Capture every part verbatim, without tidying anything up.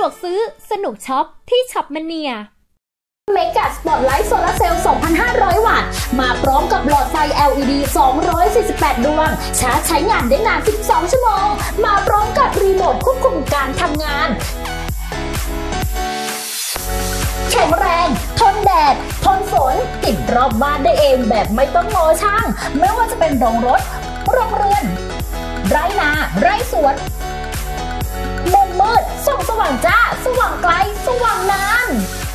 วกซื้อสนุกช็อปที่ช็อปมเนียเมกะสปอตไลท์โซลาร์เซลล์ สองพันห้าร้อย วัตต์มาพร้อมกับหลอดไฟ แอล อี ดี สองร้อยสี่สิบแปด ดวงชาร์จใช้งานได้นาน สิบสอง ชั่วโมงมาพร้อมกับรีโมทควบคุมการทำงานแข็งแรงทนแดดทนฝนติดรอบบ้านได้เองแบบไม่ต้องงอช่างไม่ว่าจะเป็นโรงรถโรงเรือนไร่นาไร่สวนมุมมืดส่องสว่างจ้าสว่างไกลสว่างนาน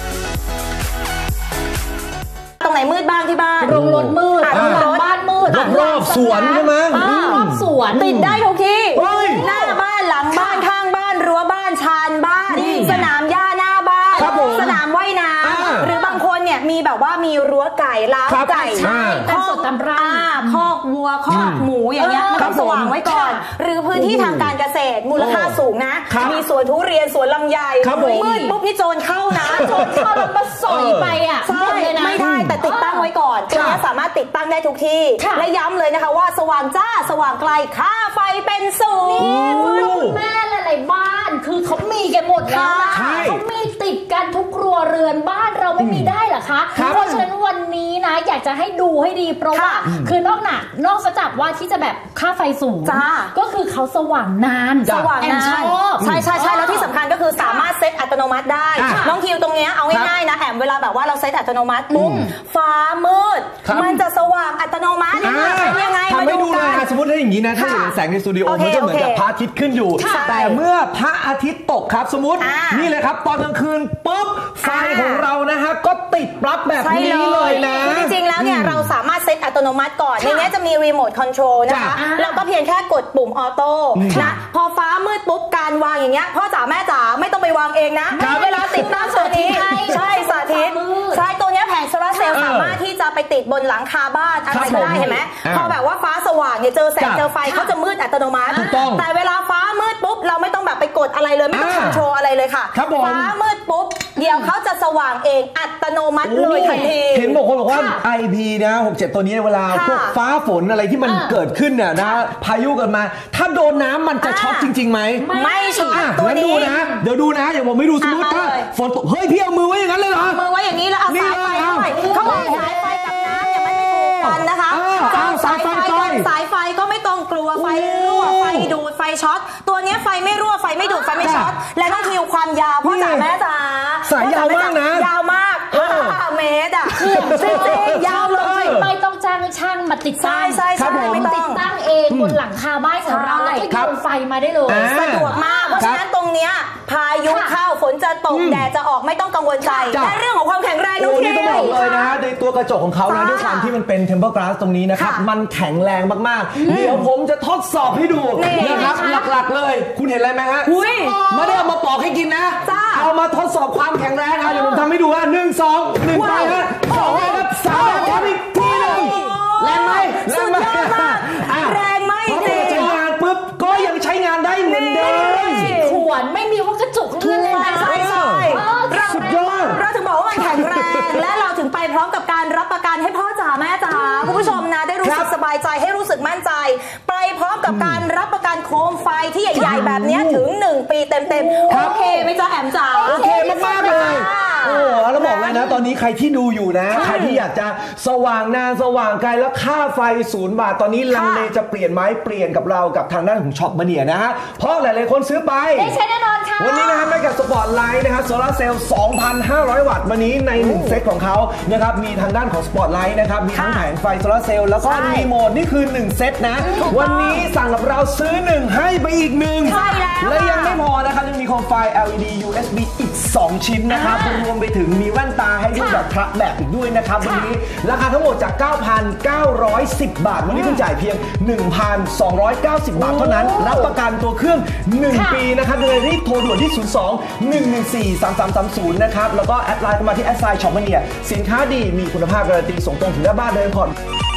ตรงไหนมืดบ้างที่บ้านโรงรถมืดหลังบ้านมืดรอบสวนใช่ไหมรอบสวนติดได้ทุกที่หน้าบ้านหลังบ้านข้างบ้านรั้วบ้านชานบ้านสนามหญ้าหน้าบ้านสนามว่ายน้ำหรือบางคนเนี่ยมีแบบว่ามีรั้วไก่ล้าวไก่คอกตำราคอกวัวคอกหมูอย่างเงี้ยมันต้องสว่างไว้ก่อนหรือพื้นที่ทางการเกษตรมูลค่าสูงนะมีสวนทุเรียนสวนลำไยมืดปุ๊บนี่โจรเข้านะโจรเข้าแล้วมาสอยไปอ่ะไม่ได้แต่ติดตั้งไว้ก่อนตัวนี้สามารถติดตั้งได้ทุกที่และย้ำเลยนะคะว่าสว่างจ้าสว่างไกลค่าไฟเป็นศูนย์นี่คุณแม่หลายๆบ้านคือเขามีกันหมดแล้วนะเขามีติดกันทุกครัวเรือนบ้านเราไม่มีได้หรอคะเพราะฉะนั้นวันนี้นะอยากจะให้ดูให้ดีเพราะว่าคือนอกหนักนอกจากว่าที่จะแบบค่าไฟสูงก็คือเขาสว่างนานสว่างนานใช่ใช่ใช่แล้วที่สำคัญก็คือสามารถเซตอัตโนมัติได้น้องคิวตรงนี้เอาง่ายๆนะแอมเวลาแบบว่าเราเซตอัตโนมัติปุ๊บฟ้ามืดมันจะสว่างอัตโนมัติเป็นยังไงมาดูกันสมมติถ้าอย่างนี้นะถ้าเห็นแสงในสตูดิโอมันจะเหมือนกับพระอาทิตย์ขึ้นอยู่แต่เมื่อพระอาทิตย์ตกครับสมมตินี่เลยครับตอนกลางคืนปุ๊บไฟของเรานะฮะก็ติดปลั๊กแบบนี้เลยนะจริงๆแล้วเนี่ยเราสามารถเซตอัตโนมัติก่อนในนี้จะมีรีโมทคอนโทรลนะคะแล้วก็เพียงแค่กดปุ่มออโต้นะพอฟ้ามืดปุ๊บการวางอย่างเงี้ยพ่อจ๋าแม่จ๋าไม่ต้องไปวางเองนะเวลาติดตั้งตัวนี้ใช่สาธิตใช่ตัวนี้แผงโซลาร์เซลล์สามารถที่จะไปติดบนหลังคาบ้านอะไรก็ได้เห็นไหมพอแบบว่าฟ้าสว่างเนี่ยเจอแสงเจอไฟเขาจะมืดอัตโนมัติแต่เวลาฟ้ามืดปุ๊บเราไม่ต้องแบบไปกดอะไรเลยไม่ต้องคอนโทรลอะไรเลยค่ะฟ้ามืดปุ๊บเดี๋ยวเขาจะสว่างเองอัตโนมัติเลยทันทีเห็นบอกคนบอกว่า ไอ พี นะหกเจ็ดตัวนี้เวลาพวกฟ้าฝนอะไรที่มันเกิดขึ้นเนี่ยนะพายุกันมาถ้าโดนน้ำมันจะช็อตจริงๆไหมไม่ช็อตตัวนี้ดูนะเดี๋ยวดูนะอย่างผมไม่ดูสมมติถ้าฝนตกเฮ้ยพี่เอามือไว้อย่างนั้นเลยเหรอมือไว้อย่างนี้แล้วเอาสายไฟด้วยเขาบอกสายไฟกับน้ำเนี่ยมันไม่ถูกกันนะคะสายไฟสายไฟก็ไม่ต้องกลัวไฟรั่วไฟดูดไฟช็อตตัวนี้ไฟไม่รั่วไฟไม่ดูดไฟไม่ช็อตและต้องคิวความยาวพ่อจ๋าแม่จ๋าสายยาวมากนะยาวมากห้าเมตรอ่ะจริงๆยาวเลยไม่ต้องจ้างช่างมาติดตั้งใช่ใช่ไม่ติดตั้งเองบนหลังคาบ้านของเราแล้วก็โยนไฟมาได้เลยสะดวกมากเพราะฉะนั้นตรงเนี้ยพายุเข้าฝนจะตกแดดจะออกไม่ต้องกังวลใจและเรื่องของความแข็งแรงน้องเทนี่ต้องบอกเลยนะในตัวกระจกของเขานะด้วยความที่มันเป็นเทมเปอร์กลาสตรงนี้นะครับมันแข็งแรงมากๆเดี๋ยวผมจะทดสอบให้ดูนะครับหลักๆเลยคุณเห็นอะไรไหมฮะไม่ได้เอามาปอกให้กินนะเอามาทดสอบความแข็งแรงเอาเดี๋ยวผมทำให้ดูว่าหนึ่งสองหนึ่งไปฮะสองครับสามครับอีกทีหนึ่งแรงไหมแรงไหมแรงไหมพอใช้งานปุ๊บก็ยังใช้งานได้เหมือนเดิมขวนไม่มีว่ากระจุกเลื่อนเลยนะใช่ใช่สุดยอดเราถึงบอกว่ามันแข็งแรงและเราถึงไปพร้อมกับการรับประกันให้พ่อจ๋าแม่จ๋าคุณผู้ชมนะได้รู้สึกสบายใจให้รู้สึกมั่นใจไปพร้อมกับการรับประกันโคมไฟที่ใหญ่ๆแบบนี้ถึงหนึ่งปีเต็มๆโอเคไหมจ๊ะแอมจ๋าโอเคมากๆเลยโอ้แล้วบอกเลยนะตอนนี้ใครที่ดูอยู่นะใครที่อยากจะสว่างนานสว่างไกลแล้วค่าไฟศูนย์บาทตอนนี้ลังเลจะเปลี่ยนไหมเปลี่ยนกับเรากับทางด้านของช็อปมาเนียนะฮะเพราะหลายๆคนซื้อไปได้ใช้แน่นอนค่ะวันนี้นะฮะแม่กับสปอร์ตไลท์นะครับโซลาร์เซลล์ สองพันห้าร้อย วัตต์วันนี้ในหนึ่งเซตของเขานะครับมีทางด้านของสปอร์ตไลท์นะครับมีทั้งแผงไฟโซลาร์เซลล์แล้วก็รีโมทนี่คือหนึ่งเซตนะวันนี้สั่งกับเราซื้อหนึ่งให้ไปอีกหนึ่งและยังไม่พอนะครับยังมีโคมไฟ แอล อี ดี ยู เอส บี อีกสองชิ้นนะครับรวมไปถึงมีแว่นตาให้ด้วยแบบพระแบบอีกด้วยนะครับวันนี้ราคาทั้งหมดจาก เก้าพันเก้าร้อยสิบ บาทวันนี้คุณจ่ายเพียง หนึ่งพันสองร้อยเก้าสิบ บาทเท่านั้นรับประกันตัวเครื่องหนึ่งปีนะครับเลยรีบโทรด่วนที่ศูนย์ สอง หนึ่ง หนึ่ง สี่ สาม สาม สาม ศูนย์นะครับแล้วก็แอดไลน์เข้ามาที่แอดไซน์ช็อปมาเนียสินค้าดีมีคุณภาพการันตีส่งตรงถึงหน้าบ้านเลยก่อน